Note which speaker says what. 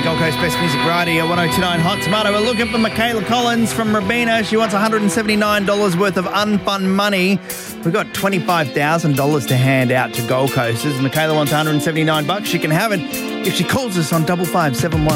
Speaker 1: Gold Coast Best Music Variety at 102.9 Hot Tomato. We're looking for Michaela Collins from Robina. She wants $179 worth of unfun money. We've got $25,000 to hand out to Gold Coasters. Michaela wants $179. She can have it if she calls us on 5571.